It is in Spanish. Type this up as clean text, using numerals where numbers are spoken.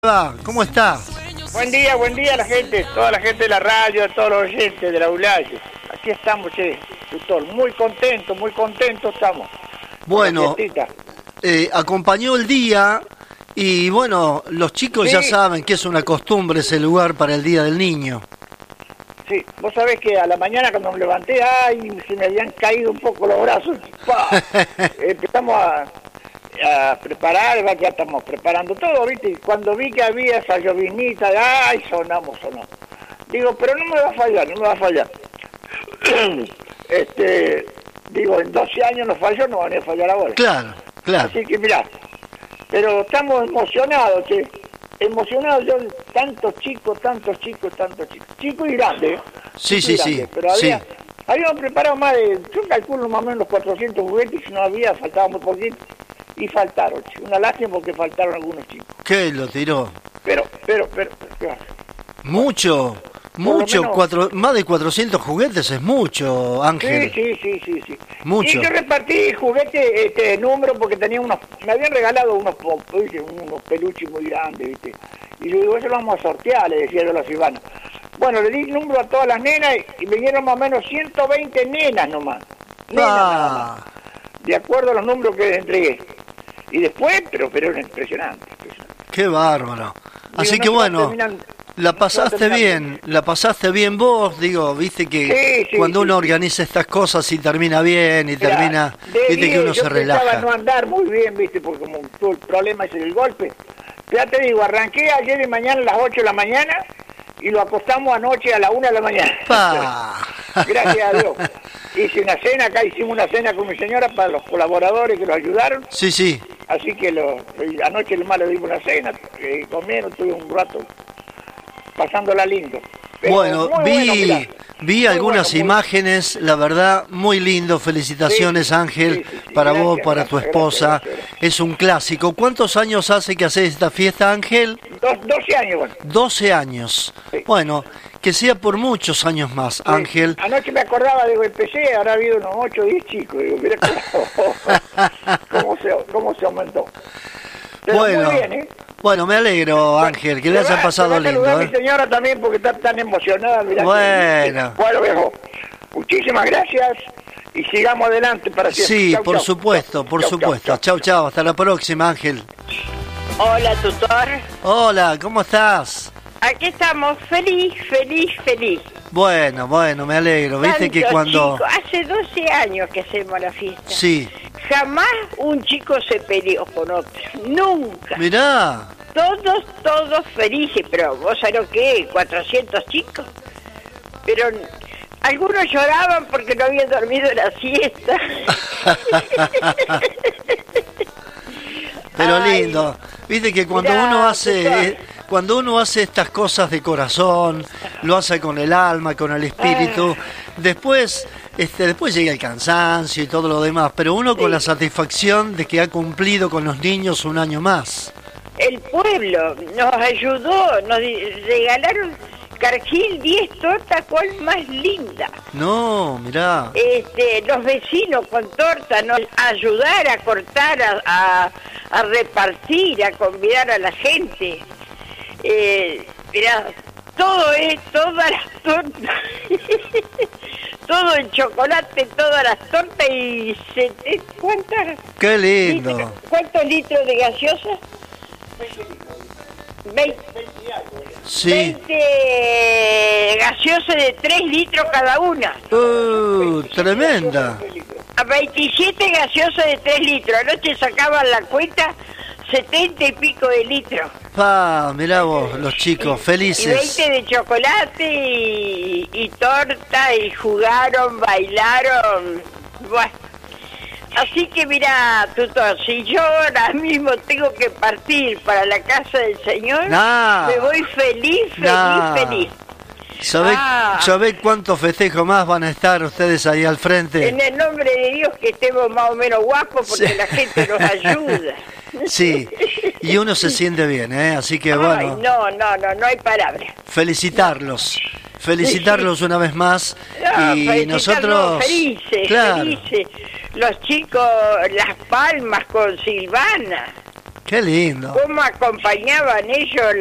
¿Cómo está? Buen día a la gente, toda la gente de la radio, todos los oyentes de la ULAYE. Aquí estamos, tutor, muy contentos estamos. Bueno, acompañó el día y bueno, los chicos Sí. ya saben que es una costumbre ese lugar para el Día del Niño. Sí, vos sabés que a la mañana cuando me levanté, se me habían caído un poco los brazos. ¡Pah! Empezamos a preparar, ya estamos preparando todo, ¿viste? Y cuando vi que había esa llovinita, sonamos. Digo, pero no me va a fallar. Digo, en 12 años no falló, no van a fallar ahora. Claro. Así que mirá, pero estamos emocionados, emocionados, yo, tantos chicos, chicos y grandes. Sí. Pero habíamos preparado más de, yo calculo más o menos los 400 juguetes, y no había, faltaba muy poquito, y faltaron, una lástima porque faltaron algunos chicos. ¿Qué lo tiró? Pero, ¿qué va a hacer? Mucho, menos... más de 400 juguetes es mucho, Ángel. Sí. Mucho. Y yo repartí juguetes, número, porque tenía me habían regalado unos peluches muy grandes, ¿viste? Y yo digo, eso lo vamos a sortear, le decía yo a la Silvana. Bueno, le di número a todas las nenas y vinieron más o menos 120 nenas nomás. Nada más. De acuerdo a los números que les entregué. Y después, pero era impresionante. Qué bárbaro. Así que bueno, la pasaste bien vos, digo, viste que cuando uno organiza estas cosas y termina bien y termina, viste que uno se relaja. Yo pensaba no andar muy bien, viste, porque como todo el problema es el golpe. Ya te digo, arranqué ayer y mañana a las 8 de la mañana y lo acostamos anoche a la 1 de la mañana. Gracias a Dios. Hicimos una cena con mi señora para los colaboradores que nos ayudaron. Sí. Así que anoche nomás le dimos una cena, comieron, tuve un rato pasándola lindo. Pero bueno, vi algunas imágenes, la verdad, muy lindo. Felicitaciones, Ángel, para vos, para tu esposa. Gracias. Es un clásico. ¿Cuántos años hace que haces esta fiesta, Ángel? 12 años, bueno. 12 años. Sí. Bueno, que sea por muchos años más, sí. Ángel. Anoche me acordaba, digo, empecé, habrá habido unos 8 o 10 chicos. Digo, mira cómo se aumentó. Pero bueno, muy bien, Bueno, me alegro, Ángel, que le hayan pasado lindo. A mi señora también porque está tan emocionada. Mirá bueno, viejo, muchísimas gracias y sigamos adelante para siempre. Sí, chau, por chau. supuesto. Chau. Hasta la próxima, Ángel. Hola, tutor. Hola, ¿cómo estás? Aquí estamos, feliz. Bueno, me alegro. Viste que cuando... Chicos, hace 12 años que hacemos la fiesta. Sí. Jamás un chico se peleó con otro. Nunca. Mirá. Todos felices, pero vos sabés lo que es, 400 chicos. Pero algunos lloraban porque no habían dormido la siesta. Pero lindo. Viste que cuando uno hace estas cosas de corazón, lo hace con el alma, con el espíritu, después llega el cansancio y todo lo demás, pero uno con la satisfacción de que ha cumplido con los niños un año más. El pueblo nos ayudó, nos regalaron Cargill 10 tortas, ¿cuál más linda? No, mirá. Los vecinos con torta nos ayudaron a cortar, a repartir, a convidar a la gente. Mirá, todas las tortas, todo el chocolate, todas las tortas y ¿cuántas? ¡Qué lindo! ¿Cuántos litros de gaseosa? 20. Sí. 20 gaseosas de 3 litros cada una. Tremenda. A 27 gaseosas de 3 litros. Anoche sacaban la cuenta, 70 y pico de litros. Mirá vos, los chicos, felices. Y 20 de chocolate y torta, y jugaron, bailaron. Bueno. Así que mira, tutor, si yo ahora mismo tengo que partir para la casa del Señor, me voy feliz. ¿Sabés cuántos festejos más van a estar ustedes ahí al frente? En el nombre de Dios, que estemos más o menos guapos, porque la gente nos ayuda. Sí, y uno se siente bien, Así que bueno. No hay palabras. Felicitarlos una vez más. Y nosotros felices. Los chicos, Las Palmas con Silvana. Qué lindo. cómo acompañaban ellos